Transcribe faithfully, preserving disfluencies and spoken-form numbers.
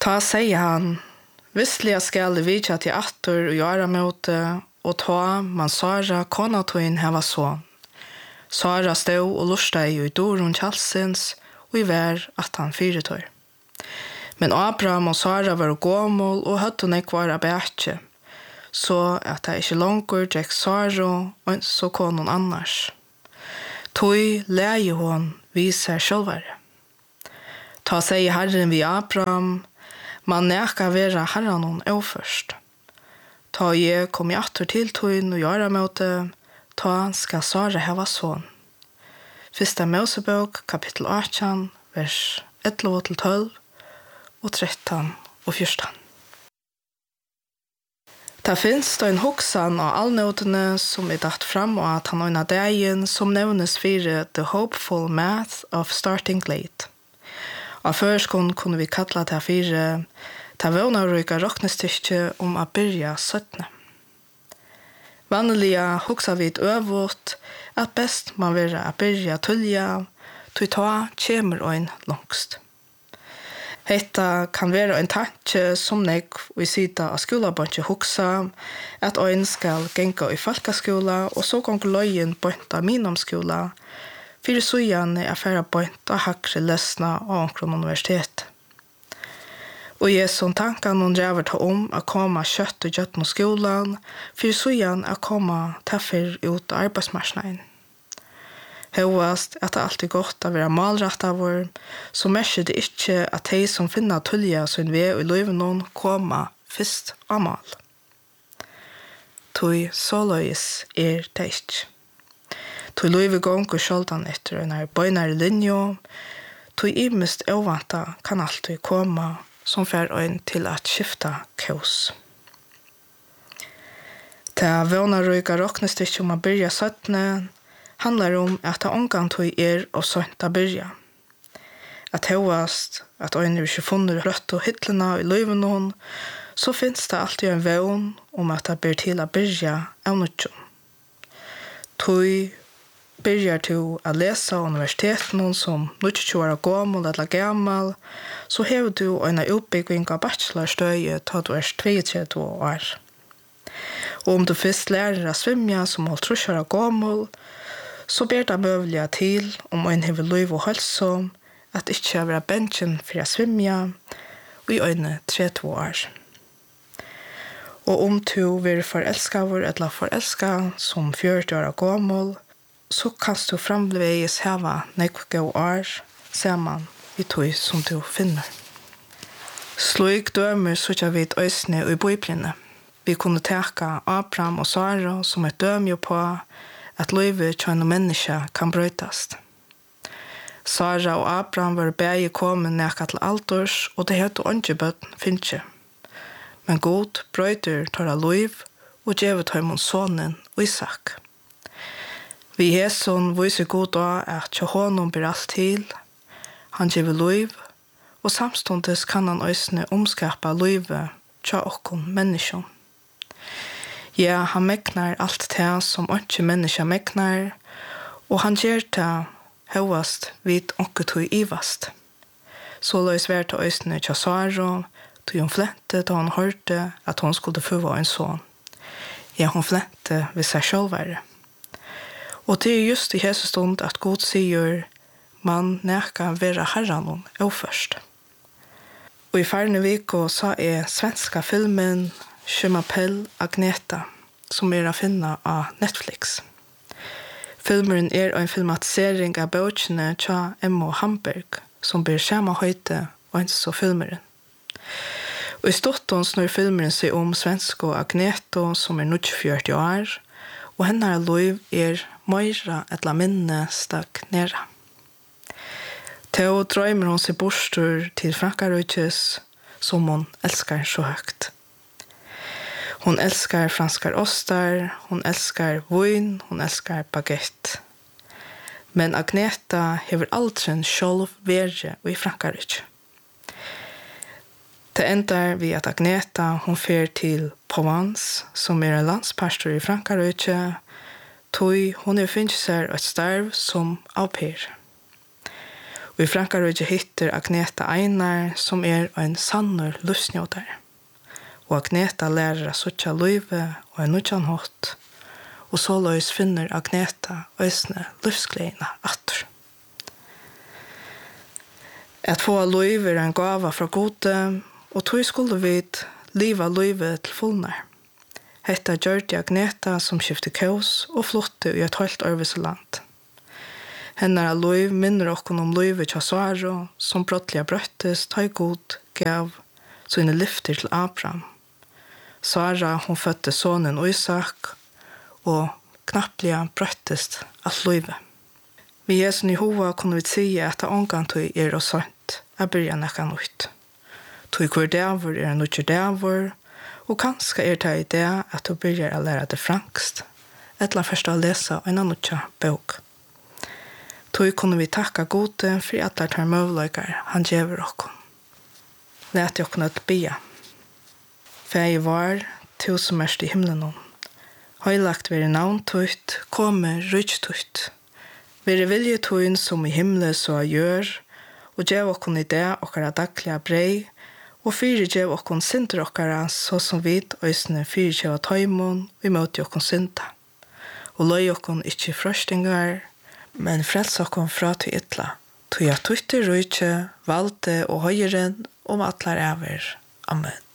Ta säger han, vissliga skall det vidja till attor och göra möte, och ta man Sara konatoin heva son. Sara stod och lustade i Dorun Kjallsins, och i vär att han fyretår. Men Abraham og Sara var gåmål og hadde hun ikke vært bætje, så at det ikke langer gikk Sara og så kom noen annars. Tøy leie hun viser sjølvare. Ta seg Herren vi Abraham, man neka være Herren hun overførst. Ta jeg kom i atter til tøyen og gjøre møte, ta skal Sara heva son. Fyrsta Mosebok, kapittel arton, vers elleve til tolv, og tretton og fjorton. Det finnes da en hoksan av allnåtene som er datt fram og at han øyne dagen som nevnes fire The Hopeful Math of Starting Late. Av førskånd kunne vi kalla det fire det vånarryka råknestyrke om å byrja søttene. Vanliga hoksa vi et øvått at best man vil å byrja tullja, tog ta kjemer øyn langst. Hetta kan være en tanke som nek vi sida av skolabantje hoksa, at øyn skal genga i folkaskola, og så gong løyen bønt av minomskola, fyrir sujane er færa bønt av hakre lesna av omkron universitet. Og jeg som tanken noen drever ta om å komme kjøtt og gjøtt noen skolan, fyrir sujane er komme taffer ut av arbeidsmarsnaden. Høyast at det alltid er godt å være malrett av vår, så merker det ikke at de som finner tullja sin vei i løyven noen komme først av mal. Tøy så løys er det ikke. Tøy løyve gong og skjoldan etter en her bøynare linje, tøy imest ovanta kan alltid komme som fer øyn til at skifta kaos. Det er vånarøyga råknest ikke om å byrja søttene, handlar om at det omgang tog er og sønt å byrja. At høyast, at øyne ikke funnet rødt og hittlene i løyven noen, så finnes det alltid en vøn om at det blir til å byrja av noe. Tog byrjar til å lese universiteten som noe år gammel eller gammel, så har du en utbygging av bachelorstøye til du er trettitre år. Og om du først lærer å svimja som holdt trusjer av gammel, så ber det møvelig til om en hever løyv og hølsom at ikke være bensjen for å svimja og i øyne tretti år. Og om du vil forelskaver eller forelska som fjørti år gammel, så kan du framleis heva nekve år sammen i tog som du finner. Slik dømer så ikke vi et øysene og i bøyblene. Vi kunne teka Abraham og Sara som et dømjo på at livet til en menneske kan brøytast. Sara og Abraham var begge kommet nekka til alders, og det heter ikke bøtten finnes. Men god brøyter tar av liv, og gjevet ham sonen Isak. Vi hesson viser god da at til honom blir alt til, han gjever liv, og samstundes kan han øsne omskapa livet til okkon menneskjon. Ja, han meknar alt det som ikke mennesker meknar, og han gjør det høyast vid onke tog ivast. Så løs vært til øysene til Sara, tog hun flente da hun hørte at hun skulle få en son. Ja, hun flente ved seg sjølvare. Og det er just i hese stund at God sier man neka være herren og først. Og i færne viko så er svenska filmen Schemapel Agneta, som er å finne av Netflix. Filmen er en filmatisering av bøkene til Emma Hamberg, som blir samme høyde og en så filmeren. Og i storten snur filmeren seg om svenske Agneta, som er nittifire år, og henne liv er møyre eller minne stagnere. Til drømmer hun seg bostur til Frankrikes, som hun elsker så høyt. Hon elskar franskar ostar, hon elskar vin, hon elskar baguette. Men Agneta hever aldrig sjálv verre i Frankrike. Det endar vi at Agneta hon fer til Provence, som er en landspastor i Frankrike, tog hon er finnes seg et starv som au pair. Og i Frankarøyge hittir Agneta Einar, som er en sannur livsnjøter. Og Agneta lærer å suttja løyve og en nødjan hatt, og så løys finner Agneta øysne livsgleina atter. At få løyve er en gava fra gode, og tog skulle vi liva løyve til fullnar. Hetta gjørte Agneta som skifte kaos og flotte i et helt øyviseland. Hennar løyv minner okkon om løyve tja Svaro, som brottliga brøttes, ta i god, gav sine lyfter til Abraham. Sara, hon fødte sonen Isak, og knappliga brøttes alt løyve. Vi Jesu Jehova kunne vi si at det omgantøy er og sant, er byrja nekka nøyt. Tøy hver davur er en nøytjer davur, og kanskje er det i det at du byrjar å lære det frankst, eller først å lese en nøytja bok. Tøy kunne vi takka gode for alle tar møvløykar han gjever okkom. Læt jeg okkom et bia. Fæg var, to som erst i himmelen om. Høylagt veri navn tøyt, komme rydj tøyt. Veri vilje tøyn som i himmelen så gjør, og gjev okkom i det okkara dagliga brei, og fyrir gjev okkom synder okkara så som vid øysene fyrir gjev tøymon, vi møter okkom synda. Og løy okkom ikkje frøstingar, men frels okkom fra til ytla. Tøy at tøyte røyke, valde og høyren om atlar æver. Amen.